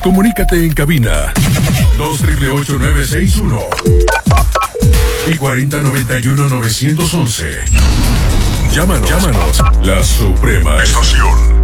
Comunícate en cabina 2-888-961 y 4091-911. Llámanos. La Suprema Estación.